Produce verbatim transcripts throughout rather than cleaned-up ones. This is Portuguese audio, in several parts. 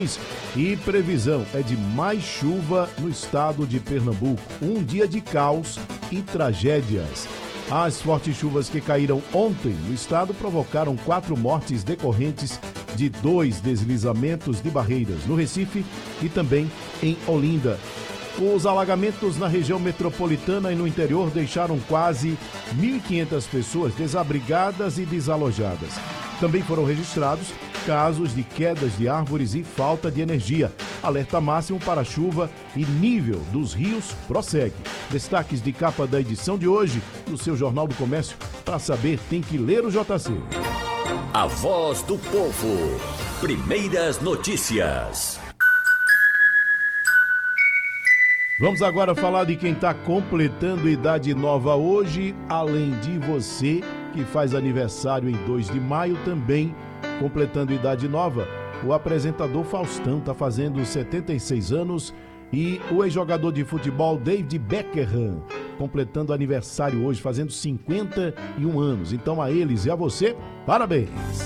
E previsão é de mais chuva no estado de Pernambuco. Um dia de caos e tragédias. As fortes chuvas que caíram ontem no estado provocaram quatro mortes decorrentes de dois deslizamentos de barreiras no Recife e também em Olinda. Os alagamentos na região metropolitana e no interior deixaram quase mil e quinhentas pessoas desabrigadas e desalojadas. Também foram registrados casos de quedas de árvores e falta de energia. Alerta máximo para chuva e nível dos rios prossegue. Destaques de capa da edição de hoje do seu Jornal do Comércio. Para saber, tem que ler o J C. A voz do povo. Primeiras notícias. Vamos agora falar de quem está completando idade nova hoje, além de você, que faz aniversário em dois de maio também, completando idade nova. O apresentador Faustão está fazendo setenta e seis anos e o ex-jogador de futebol David Beckham, completando aniversário hoje, fazendo cinquenta e um anos. Então a eles e a você, parabéns!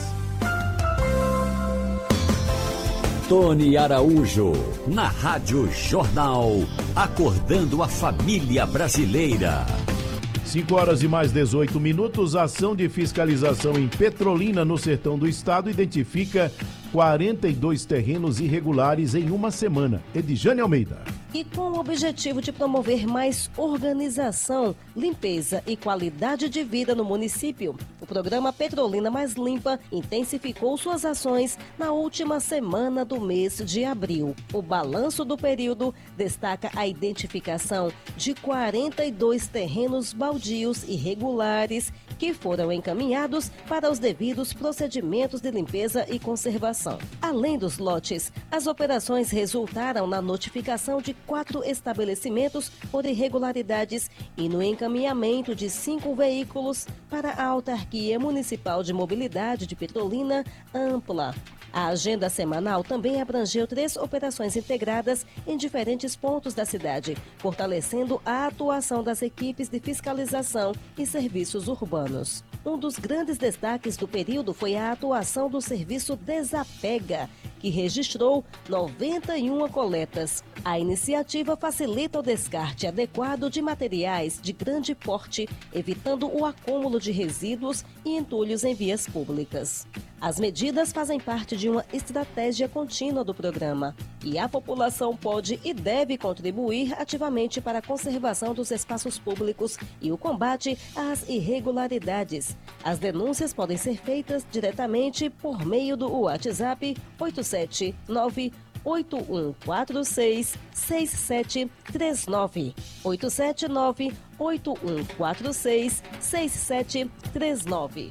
Tony Araújo, na Rádio Jornal, acordando a família brasileira. cinco horas e mais dezoito minutos, a ação de fiscalização em Petrolina, no sertão do estado, identifica quarenta e dois terrenos irregulares em uma semana. Edjane Almeida. E com o objetivo de promover mais organização, limpeza e qualidade de vida no município, o programa Petrolina Mais Limpa intensificou suas ações na última semana do mês de abril. O balanço do período destaca a identificação de quarenta e dois terrenos baldios irregulares que foram encaminhados para os devidos procedimentos de limpeza e conservação. Além dos lotes, as operações resultaram na notificação de quatro estabelecimentos por irregularidades e no encaminhamento de cinco veículos para a Autarquia Municipal de Mobilidade de Petrolina Ampla. A agenda semanal também abrangeu três operações integradas em diferentes pontos da cidade, fortalecendo a atuação das equipes de fiscalização e serviços urbanos. Um dos grandes destaques do período foi a atuação do serviço Desapega, que registrou noventa e uma coletas. A iniciativa facilita o descarte adequado de materiais de grande porte, evitando o acúmulo de resíduos e entulhos em vias públicas. As medidas fazem parte de uma estratégia contínua do programa e a população pode e deve contribuir ativamente para a conservação dos espaços públicos e o combate às irregularidades. As denúncias podem ser feitas diretamente por meio do WhatsApp oito sete nove oito um quatro seis seis sete três nove, oito sete nove oito um quatro seis seis sete três nove.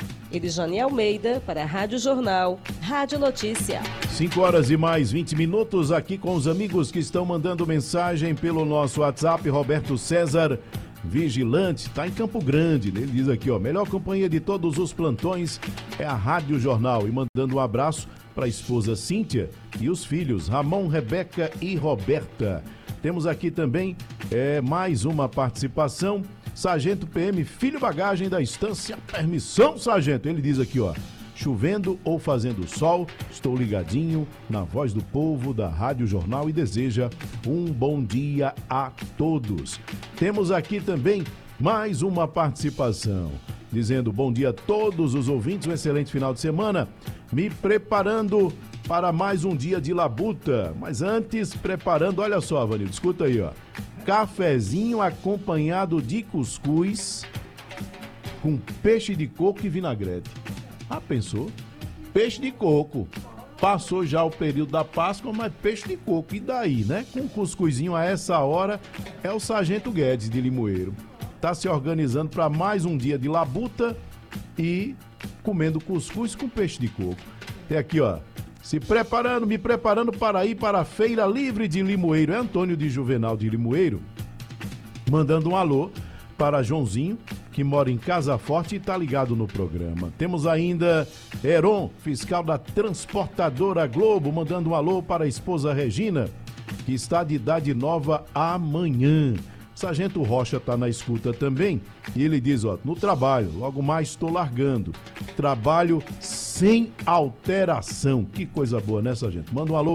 Edjane Almeida para a Rádio Jornal, Rádio Notícia. cinco horas e mais vinte minutos aqui com os amigos que estão mandando mensagem pelo nosso WhatsApp. Roberto César, vigilante, está em Campo Grande. Ele diz aqui, ó, melhor companhia de todos os plantões é a Rádio Jornal. E mandando um abraço para a esposa Cíntia e os filhos Ramon, Rebeca e Roberta. Temos aqui também é, mais uma participação. Sargento P M, filho bagagem da Estância Permissão, sargento. Ele diz aqui, ó, chovendo ou fazendo sol, estou ligadinho na Voz do Povo da Rádio Jornal e deseja um bom dia a todos. Temos aqui também mais uma participação, dizendo bom dia a todos os ouvintes, um excelente final de semana, me preparando para mais um dia de labuta, mas antes preparando, olha só, Vanildo, escuta aí, ó, cafezinho acompanhado de cuscuz com peixe de coco e vinagrete. Ah, pensou? Peixe de coco. Passou já o período da Páscoa, mas peixe de coco. E daí, né? Com cuscuzinho a essa hora, é o Sargento Guedes de Limoeiro. Tá se organizando para mais um dia de labuta e comendo cuscuz com peixe de coco. Tem aqui, ó, se preparando, me preparando para ir para a Feira Livre de Limoeiro. É Antônio de Juvenal de Limoeiro, mandando um alô para Joãozinho, que mora em Casa Forte e está ligado no programa. Temos ainda Heron, fiscal da Transportadora Globo, mandando um alô para a esposa Regina, que está de idade nova amanhã. Sargento Rocha está na escuta também e ele diz, ó, no trabalho, logo mais estou largando. Trabalho sem alteração. Que coisa boa, né, sargento? Manda um alô